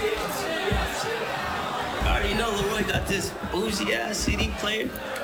I already know Leroy got this bougie ass CD player.